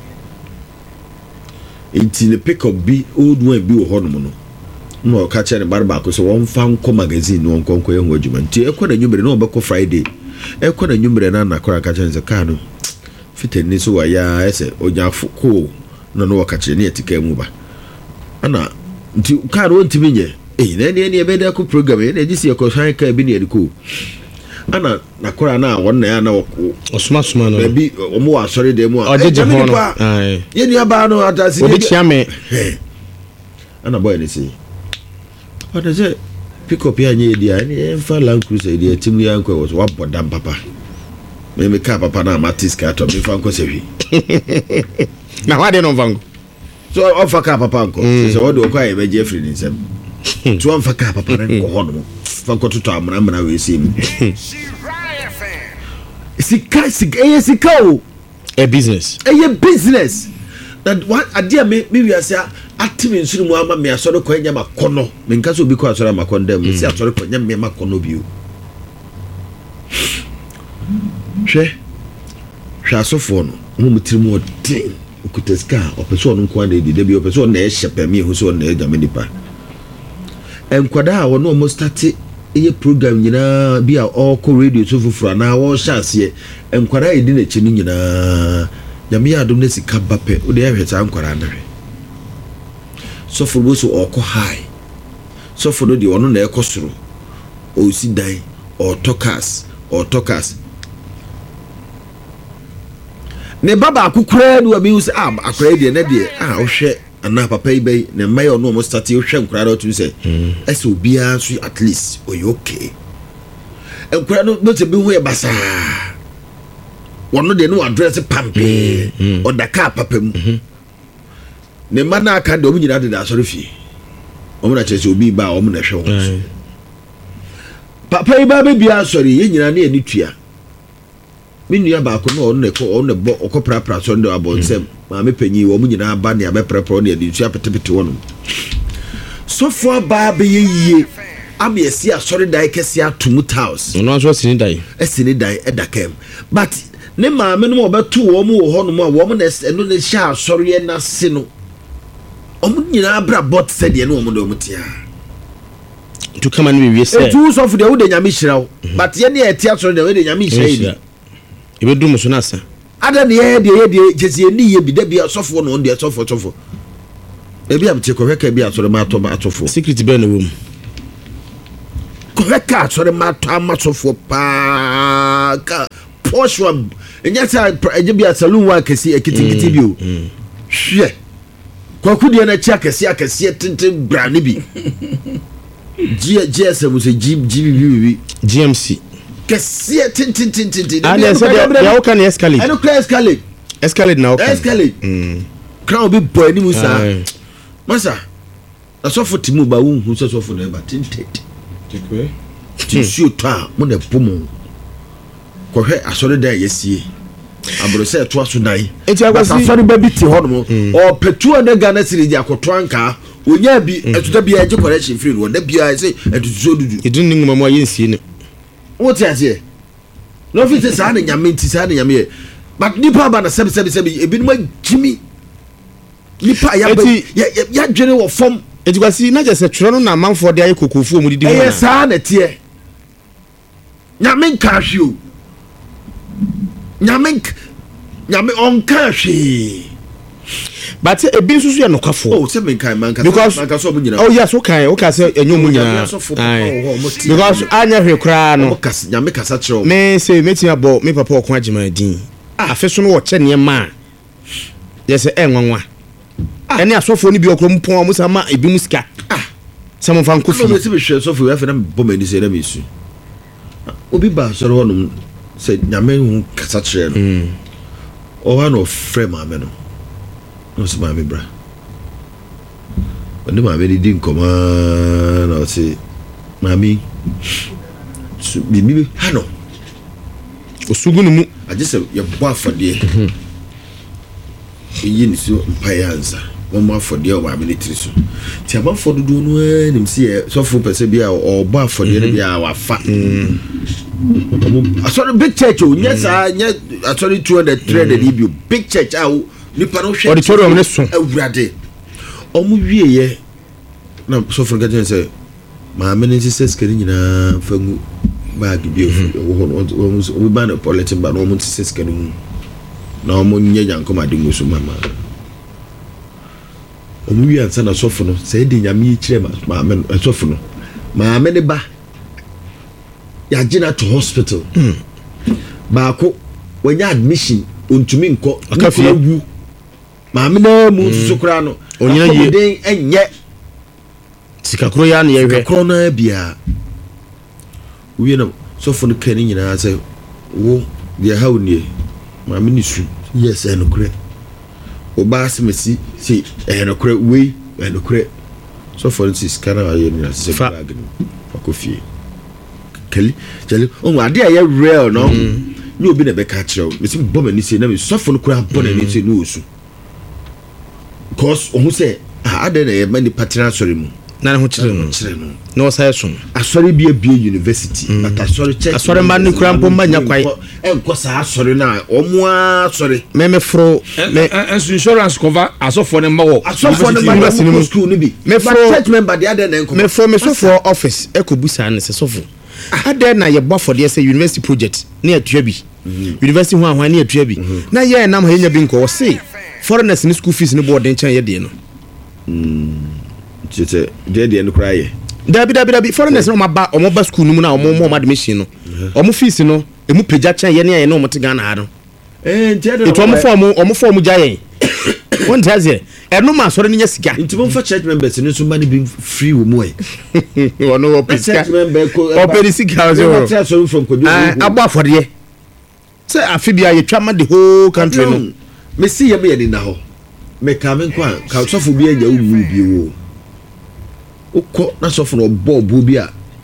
enti ne pick up bi old one bi wo ho no no no ka che ne barba ko so won fa nko magazine no nko nko ye ho adwuma nti ekɔ na nwumre na obekɔ Friday ekɔ na nwumre na na kora ka che ne ka no fitani so wa ya ese onya ko no no ka che ne etika mu ba ana nti ka no ntimi nye eh na ne ne be da ko program ne ji si ko hwan ka bi ne ediko ana na kora na won na ya na osuma suma no bi omo wa sorry dem a ojeje ho no ai ye ni aba no atasi obi chia me ana boy ne si what is it pick up ya nye dia ne fa Land Cruiser dia timu ya nko was wa bodam papa me me ka papa na matis ka to me fa nko sewi na wa de no vango so ofa ka papa nko so wo de ko aye be Jeffrey ni nsem to ofa ka papa na nko ho no fa nko to amana amana we si mi sika sika eh sika o a business eh business that what adia me me wi ase atimi nsuru mu ama me asore ko nya makono me nka so obi ko asore makono dem si asore ko nya me makono bi o hwe hwe asofo no mo mutirimu odin okutaska opeso no nko na di da bi opeso na e hyepe me hu so na e dame nipa enkwada a wono mo start eye program nyina bi a ɔkɔ radio so fufura na wo hyase enkwara edi na chi nyina nyame adom na sika bape o de ahwe ta enkwara na hwe so for bo so ɔkɔ high so for no de ɔno na ɛkɔ soro o si dan o tokas o tokas ne baba akukura no abi us ah akura de na de ah wo hwɛ ana papa ibe ne mai ono mo start yo hwe nkura do tu se ese obia so at least o you okay nkura no no te bi hu e basa wono de no address pampe o da ka papa mu ne ma na aka de ɔmo nyina de da asɔre fie ɔmo na kyerɛ sɛ obi ba ɔmo na hwɛ wɔn papa yi ba bɛbi asɔre yɛ nyina ne ani tua me nua baako na ɔno na ɛkɔ ɔno na bɔ ɔkɔ prapra asɔre de abɔ nsɛm maame panyin wɔn nyinaa ba ne abɛprɛprɛ ɔno yɛ de nsu apetepete wɔn sɔfo aba bɛyɛ yie ama yɛsi asɔre dan kɛse atum tiles ɔno nso asini dan asini dan ɛda kam but ne maame no ɔbɛto wɔn wɔ hɔ nom a wɔn na ɛno na hyɛ asɔre yɛ n'ase no ɔmo nyinaa bra bɔt sɛdeɛ ne ɔmo de ɔmo tia to kama ne wie sɛ etu sɔfo deɛ wode nyame hyira wo but yɛ ne ɛte asɔre deɛ wode nyame hyira yi ebe dum so na asa ada ne yɛ deɛ yɛ deɛ gyesi ni yɛ bi da bi sɔfo no deɛ sɔfo sɔfo ebi am te kɔhwɛ ka bi asɔre ma atɔ ma atɔfo secret bɛ na wom kɔhwɛ ka asɔre ma atɔ ama sɔfo paa ka posh one enya sɛ ɛgye bi asalon wa kɛse ekitikiti bi o hwɛ kwaku deɛ na kyia kɛse akɛse tenten bra ne bi G GSM sɛ G GBB G M C kɛse tenten tenten ah ne sɛ deɛ wo kan escalate ɛno kra escalate escalate na okay escalate mm crown bi boy ni musa masa asofo timu ba wo hu sɛ sofo na ba tinted tikwe tisuo to a mo na pomo kɔhwɛ asɔre da yɛsie abro sɛ to aso dan enti akwasi asɔre ba bi ti hɔ no o petu na Ghana city di akoto anka onya bi etuta bi agye correction free no da bia sɛ etuso dudu edun ni ngoma mo ayensie ne wo ti ase no fit say sa na nyame nti sa na nyame but nipa ba na sɛbi sɛbi sɛbi ebi no agimi nipa ya ba ya ya dwene wɔ fam enti kwasi na je sɛ tworo no na manfo de aye kokofu mu didi ho na sa na tie nyame nka hwe o nyame nyame onka hwe but ebi nso so yɛ nokafo oh se me kan man ka man ka so mu nyina oh yes okay okay sɛ enyo mu nyina because anya hwe kra no nyame kasa kyerɛ me say me tia bɔ me papa ɔko agema din afi so no wɔ kyɛ ne ma yɛ sɛ enwanwa ɛne asɔfo ni bi ɔkro mpon ɔmo sama ebi mu sika ah sɛ mo fa nko fi no me se be hwe asɔfo ya fa na bɔ mani sɛ na me su obi ba sɔre hɔ no sɛ nyame hu kasa kyerɛ no ɔwa no frɛ maame no no se maame bra ɔne maame ni di nkɔma na ɔse maame su bibi ha no osugu no mu agye sɛ yɛbɔ afɔdeɛ eyi ne so mpaeɛ ansa wɔn mo afɔdeɛ wɔ maame ne tiri so ti amafo dodo no anim si yɛ sɔfo pɛsɛ bi a ɔbɔ afɔdeɛ no bi a wafa asɔre big church o nyɛ saa nyɛ asɔre two hundred three hundred bi big church a nipa no hwɛ auditorium ne so awurade ɔmo wie yɛ na sɔfo no gɛdɛ sɛ maame ne sisɛ sikari nyinaa fa ngu baag bi wɔ hɔ no ɔmo ba na politin ba na ɔmo sisɛ sikari mu na ɔmo nyɛ yankɔm ade ngu so mama ɔmo wie ansa na sɔfo no sɛ ɛde nyame yi kyerɛ maame no sɔfo no maame ne ba yagye na to hospital baako wanya admission ontumi nkɔ akafia wu maame na mu so kra no onyina yie den enye sikakro ya na yehwe sikakro na bia wie na sɔfo no kan nyina sɛ wo de ha unie maame ni su yes enokre oba asemesi si enokre we enokre sɔfo no si skana aye ni sɛ bag no akofie kali jeli o wa de aye real no ni obi na be ka kyerɛw me sim bɔ mani se na me sɔfo no kura bɔ na ni se no osu cause o hu se ah ade na ye mani patena sorry mu na ho kyerɛ no kyerɛ no na o sai so asɔre bi abie university but asɔre church asɔre ma ni kura mpo ma nya kwai enko sa asɔre na omo asɔre me me fro me insurance cover asɔfo ne ma wo asɔfo ne ma wo school ni bi me fro church member de ade na enko me fro me so for office ekobusa ne se sofo ade na ye bofo de say university project na atua bi university ho ahwan na atua bi na ye nam ha nya bi nko se foreigners ni school fees ni board den chan ye de no mm tete de de no kra ye dabi dabi dabi foreigners no ma ba o mo ba school no mu na o mo mo admission no o mo fees no e mu pagya chan ye na ye no mo te Ghana ha no eh tete it o mo form o mo form ja ye won taze e no ma sore nya sika nti mo fa church members ni so money be free wo mo e ono wo pesika o pedi sika o zero from kodu abo afode se afi bia ye twa ma the whole country no me see ye me ye na ho me ka me kwa ka sofo bi anya wu bi wo ukọ na sofo no bo bo bi a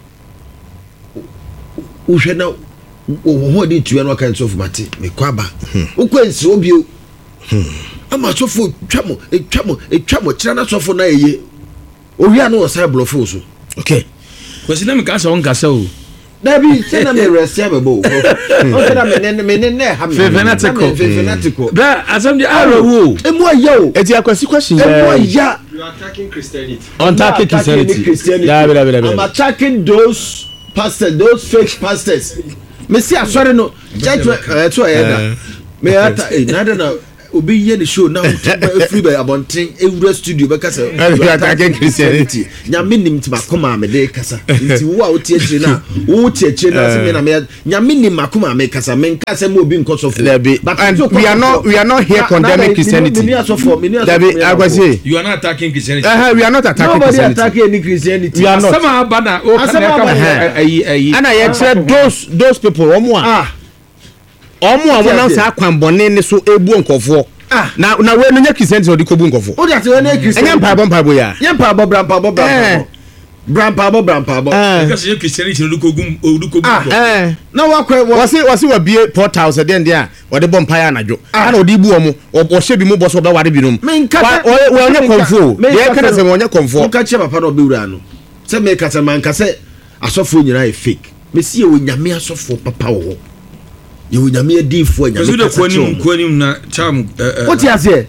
wo hwe na wo ho di tuwa no kan sofo mate me kwa ba ukọ nsi obi o ama sofo twamo etwamo etwamo kira na sofo na eye owi a no wo sai blofo so okay kwesi na me ka sa won ka sa o Dabi, say na me rest ya bebo. O say na me ne me ne ne ha me. Fanatical. Fanatical. Da asem di aro wo. Emu aya o. Eti akwasi question. Emu aya. You are attacking Christianity. Attacking Christianity. Yeah, yeah, yeah, yeah. I'm attacking those pastors, those fake pastors. Me see asore no. Church eh to eh da. Me ata eh na na obi ye the show now free by abonten ewura studio be kasa attacking Christianity. Nyame nim ti makoma me de kasa. Nti wo a wo tie chire na wo tie chire na se me na me nyame nim makoma me kasa me kasa me obi nkosofo. And we are not we are not here condemning Christianity. Dabi akwasi. You are not attacking Christianity. Uh, we are not attacking Nobody Christianity. attacking any Christianity. We are not. Asama abana o Asama ayi ayi. And I said those those people omo a Ah. omo a wona sa kwanbone ne so ebu nkofo. Ah. Na na we no nya Christianity odi kobu nkofo. O da se we na Christianity. Enya mpabo mpabo ya. Nya mpabo brampabo brampabo. Brampabo brampabo. Because you Christianity no kogum odu kobu. Ah. Eh. Na wakwe wasi wasi wa bie four thousand den dia wode bom paya anajo ana odi bu omo o hye bi mu boso be ware bi no we onye konfo de ka se onye konfo nka che papa no bewura no se me ka se man ka se asofo nyina e fake me si e onyame asofo papa wo ye onyame adifo anyame Because the kwani kwani na cham what you say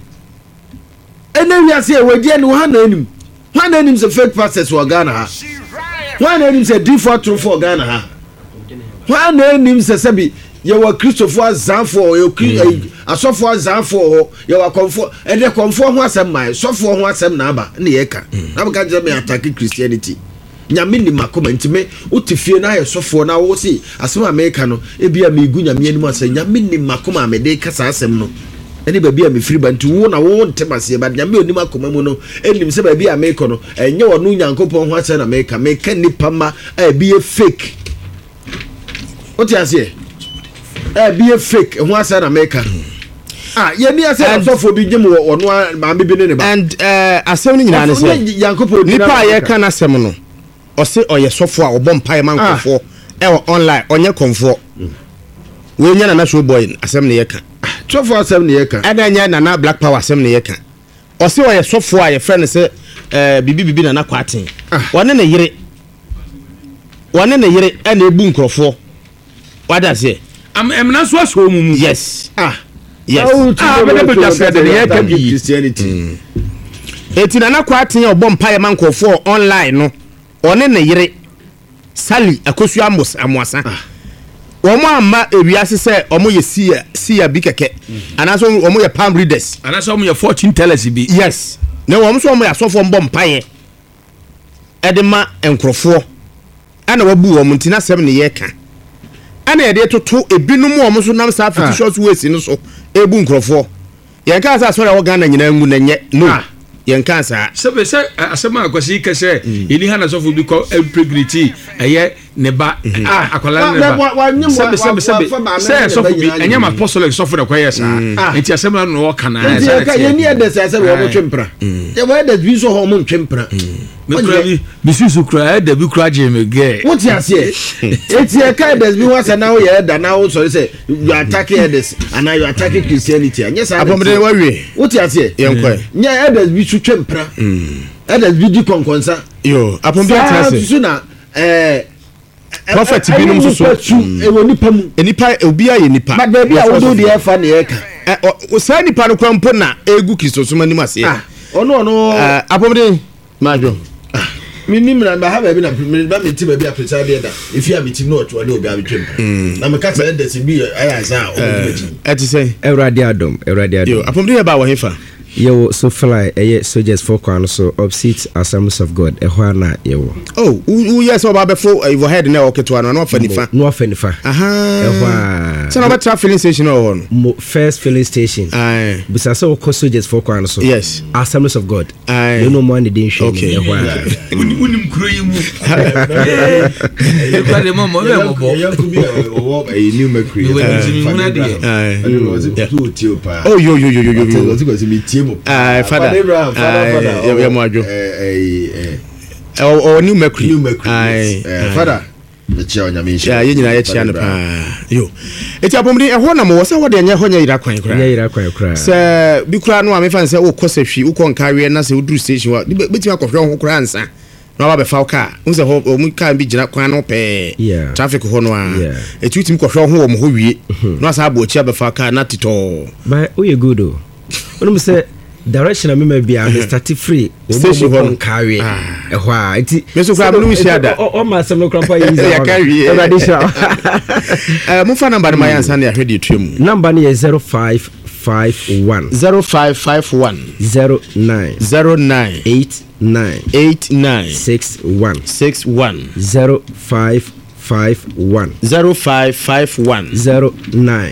ene wi ase e wadi ene ha na anim ha na anim se fake pastors wo Ghana ha ha na anim se default true for Ghana ha ha na anim se sebi ye wa Christopher Azanfo ye asofo Azanfo ye wa konfo e de konfo ho asem mai sofo ho asem na aba na ye ka na baka je me attack Christianity nyame ni makoma ntime utifie na ye sofo na wo si asem America no e bia me gu nyame anim asem nyame ni makoma me de kasa asem no eni ba bia me free ba nti wo na wo ntemase ba nyame oni makoma mu no enim se ba bia America no enye wo no nyankopon ho asem na America me ka nipa ma e bia fake what you say eh be fake ho asa na America ah ye ni asa so for bi gem wo no ma me bi ne ba and eh asem ni nyina ne se nipa ye ka na asem no o se oye sofo a obom pai man kofo e online onye konfo we nya na show boy asem ne ye ka sofo asem ne ye ka e na nya na black power asem ne ye ka o se oye sofo a ye friend se eh bibi bibi na na kwaten wone ne yire wone ne yire e na ebu nkrofo wada se am am na so so mu yes ah yes ah be be just said the ye ka bi Christianity eti na na kwaten e obom pai man kofo online no one ne yire sali akosu amos amoasa omo amma ewiase se omo ye sia sia bi keke anaso omo ye palm readers anaso omo ye fortune tellers bi yes na omo so omo ya sofo mbom pai edema enkrofo ana wabu omo ntina sem ne ye ka ana ye de toto ebinum omo so nam sa fictitious ways no so ebu nkrofo ye ka sa so ra wo Ghana nyina ngu na nye no yenka sa sebe se asema akwasi kese ini hana sofo bi ko impregnity eye ne ba akwala ne ba sebe sebe sebe se sofo bi enya ma apostolic sofo da kwa yesa enti asema no wo kana enti ka ye ni ede se se wo mo twempra ye wo ede bi so ho mo twempra me kura bi bisusu kura ede bi kura je me ge what you say enti e ka ede bi wa se na wo ye eda na wo so say you attacking edes and you attacking Christianity anya sa abomde wa wie what you say yenkwa nya edes bi su twempra edes bi di konkonsa yo apombe atase so na eh prophet bi no so so e wo nipa mu enipa obi aye nipa but baby a wo do the efa na ye ka o sa nipa no kwampo na egu Kristo so manim ase ah ono ono apomde majo minim na ba ha ba bi na ba mi ti ba bi apresa bi da if you am team no to obi abetwem na me ka say the si bi aya za o bi eti say Ewrade Adom Ewrade Adom yo apomde ya ba wo hefa Yo so fly eh soldiers for kwan so opposite Assemblies of God eh ho na yo oh u yes o ba be fo overhead na o keto ano no fa nifa no fa nifa aha eh ho so na ba tra filling station o no first filling station aye bisa so ko soldiers for kwan so yes Assemblies of God aye you know man dey show okay eh ho unim kuro yi mu e kwa de mama e mo bo ya ku bi o e new mercury we we na de aye oh yo yo yo yo yo yo yo mu Ah, father. Abraham father Ah, father yeah, yeah, mo adwo. eh eh o o new mercury new mercury ai eh father the chair nyame nhyia ya yenyina ya chia no pa yo eti apomni ehwo na mo wo se wo de nya ho nya ira kwan kra nya ira kwan kra se bi kra no a me fan se wo kosahwi wo kon kawe na se wo duru station wa betima akofwe ho kra ansa na wa be fa ka wo se ho o mu ka bi gina kwan no pe traffic ho no a eti utim kofwe ho wo mo ho wie no asa abo chi be fa ka na tito ba o ye good o onu se direction am me bia me start free station ho kawe ehwo a enti me so kra no wi ada o ma sem no krampa yi ya kawe e ba di sha eh mu fa number ma yansa na ahwede twem number ni zero five five one zero five five one zero nine zero nine eight nine eight nine six one six one zero five five one zero five five one zero nine